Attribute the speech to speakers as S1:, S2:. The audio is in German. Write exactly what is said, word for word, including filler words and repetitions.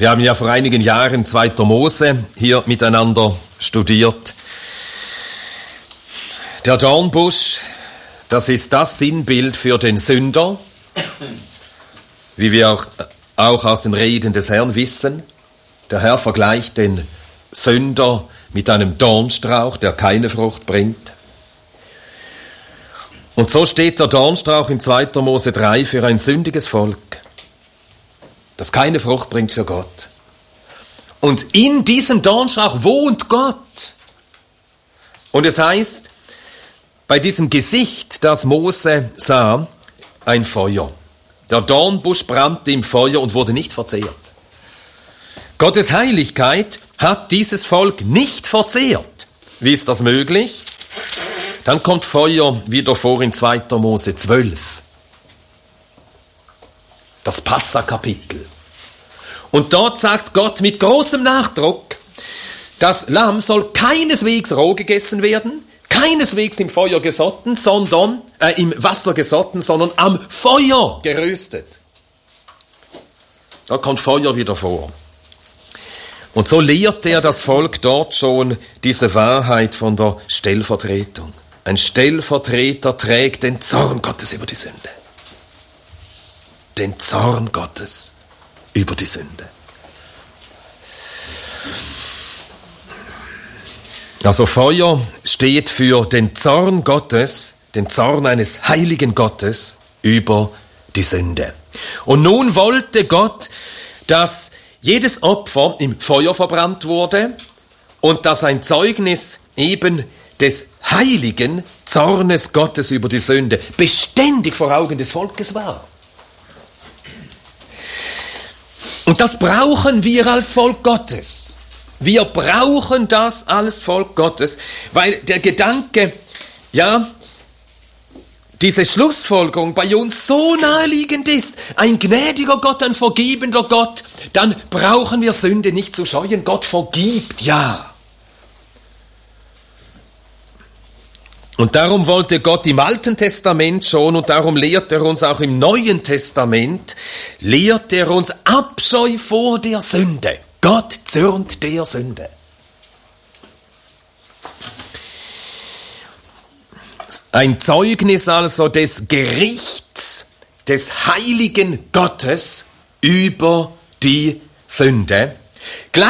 S1: Wir haben ja vor einigen Jahren zweiter Mose hier miteinander studiert. Der Dornbusch, das ist das Sinnbild für den Sünder, wie wir auch, auch aus den Reden des Herrn wissen. Der Herr vergleicht den Sünder mit einem Dornstrauch, der keine Frucht bringt. Und so steht der Dornstrauch in zweiter Mose drei für ein sündiges Volk, das keine Frucht bringt für Gott. Und in diesem Dornstrauch wohnt Gott. Und es heißt, bei diesem Gesicht, das Mose sah, ein Feuer. Der Dornbusch brannte im Feuer und wurde nicht verzehrt. Gottes Heiligkeit hat dieses Volk nicht verzehrt. Wie ist das möglich? Dann kommt Feuer wieder vor in zweiter Mose zwölf. Das Passa-Kapitel. Und dort sagt Gott mit großem Nachdruck, das Lamm soll keineswegs roh gegessen werden, keineswegs im Feuer gesotten, sondern, äh, im Wasser gesotten, sondern am Feuer geröstet. Da kommt Feuer wieder vor. Und so lehrt er das Volk dort schon diese Wahrheit von der Stellvertretung. Ein Stellvertreter trägt den Zorn Gottes über die Sünde. Den Zorn Gottes über die Sünde. Also Feuer steht für den Zorn Gottes, den Zorn eines heiligen Gottes über die Sünde. Und nun wollte Gott, dass jedes Opfer im Feuer verbrannt wurde und dass ein Zeugnis eben des heiligen Zornes Gottes über die Sünde beständig vor Augen des Volkes war. Und das brauchen wir als Volk Gottes. Wir brauchen das als Volk Gottes, weil der Gedanke, ja, diese Schlussfolgerung bei uns so naheliegend ist. Ein gnädiger Gott, ein vergebender Gott, dann brauchen wir Sünde nicht zu scheuen. Gott vergibt, ja. Und darum wollte Gott im Alten Testament schon, und darum lehrt er uns auch im Neuen Testament, lehrt er uns Abscheu vor der Sünde. Gott zürnt der Sünde. Ein Zeugnis also des Gerichts des heiligen Gottes über die Sünde.